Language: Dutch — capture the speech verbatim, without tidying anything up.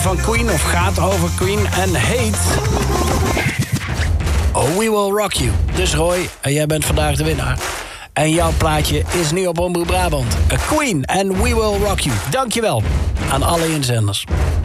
van Queen, of gaat over Queen en heet Oh, We Will Rock You. Dus Roy, en jij bent vandaag de winnaar. En jouw plaatje is nu op Omroep Brabant. Queen en We Will Rock You. Dankjewel aan alle inzenders.